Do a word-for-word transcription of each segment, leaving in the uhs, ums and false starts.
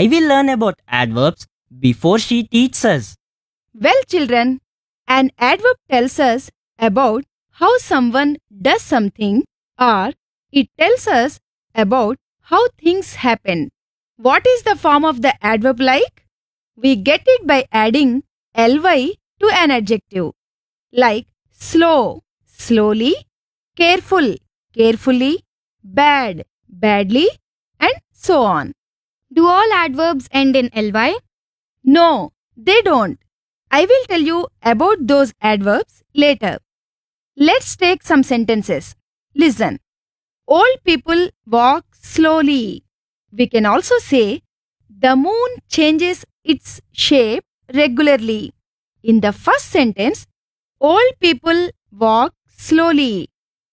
I will learn about adverbs before she teaches us. Well, children, an adverb tells us about how someone does something, or it tells us about how things happen. What is the form of the adverb like? We get it by adding ly to an adjective, like slow, slowly, careful, carefully, bad, badly, and so on. Do all adverbs end in ly? No, they don't. I will tell you about those adverbs later. Let's take some sentences. Listen. Old people walk slowly. We can also say, the moon changes its shape regularly. In the first sentence, old people walk slowly.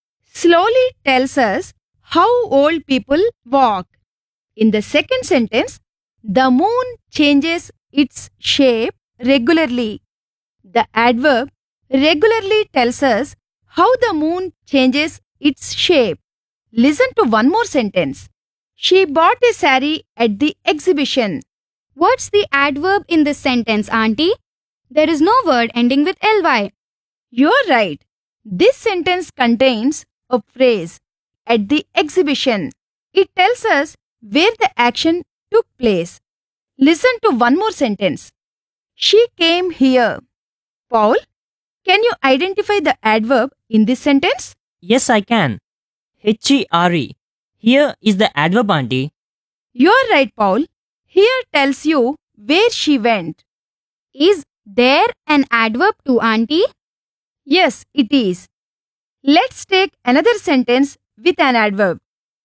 Slowly tells us how old people walk. In the second sentence, the moon changes its shape regularly. The adverb regularly tells us how the moon changes its shape. Listen to one more sentence. She bought a saree at the exhibition. What's the adverb in this sentence, Auntie? There is no word ending with ly. You're right. This sentence contains a phrase, at the exhibition. It tells us where the action took place. Listen to one more sentence. She came here. Paul, can you identify the adverb in this sentence? Yes, I can. H E R E. Here is the adverb, Auntie. You're right, Paul. Here tells you where she went. Is there an adverb too, Auntie? Yes, it is. Let's take another sentence with an adverb.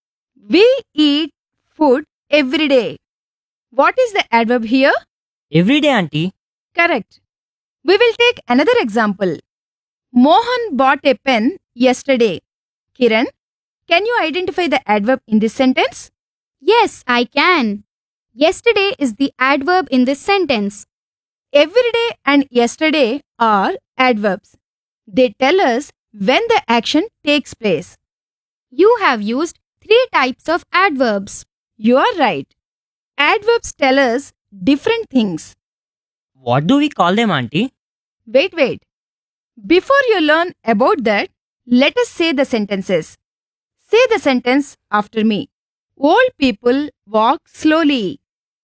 We eat food every day. What is the adverb here? Every day, Auntie. Correct. We will take another example. Mohan bought a pen yesterday. Kiran, can you identify the adverb in this sentence? Yes, I can. Yesterday is the adverb in this sentence. Every day and yesterday are adverbs. They tell us when the action takes place. You have used three types of adverbs. You are right. Adverbs tell us different things. What do we call them, Auntie? Wait, wait. Before you learn about that, let us say the sentences. Say the sentence after me. Old people walk slowly.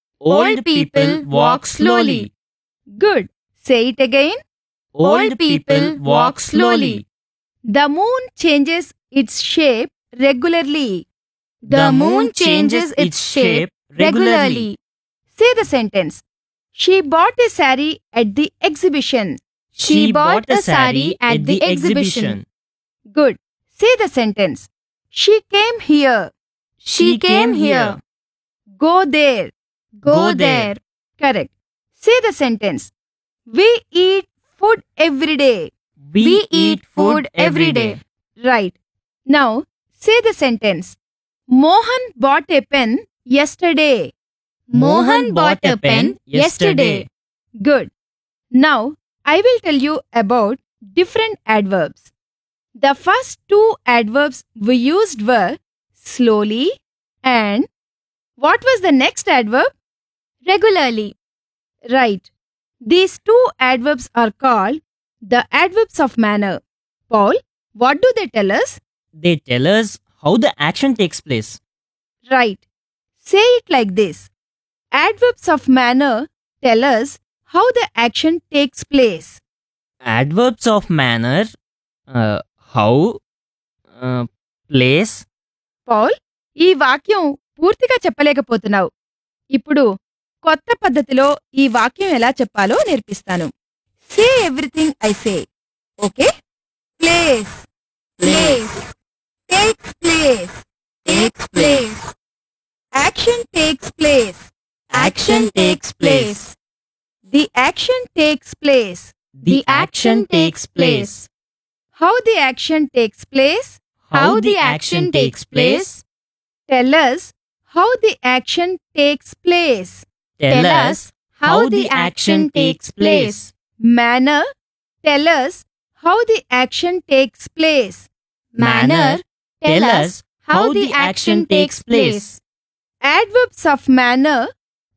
Old people walk slowly. Good. Say it again. Old people walk slowly. The moon changes its shape regularly. The moon changes its shape regularly. Say the sentence. She bought a saree at the exhibition. She bought a saree at the exhibition. Good. Say the sentence. She came here. She came here. Go there. Go there. Correct. Say the sentence. We eat food every day. We eat food every day. Right. Now, say the sentence. Mohan bought a pen yesterday. Mohan bought a pen yesterday. Good. Now, I will tell you about different adverbs. The first two adverbs we used were slowly and what was the next adverb? Regularly. Right. These two adverbs are called the adverbs of manner. Paul, what do they tell us? They tell us how the action takes place. Right. Say it like this. Adverbs of manner tell us how the action takes place. Adverbs of manner, uh, how, uh, place. Paul, ఈ వాక్యం పూర్తిగా చెప్పలేకపోతున్నావు. ఇప్పుడు కొత్త పద్ధతిలో ఈ వాక్యం ఎలా చెప్పాలో నేర్పిస్తాను. సే everything I say. Okay? Place, place, takes place, takes place. Action takes place, Action takes place. The action takes place. The action takes place. How the action takes place? How the action takes place? Tell us how the action takes place. Tell us how the action takes place. Manner. Tell us how the action takes place. Manner. Tell us how the action takes place. Adverbs of manner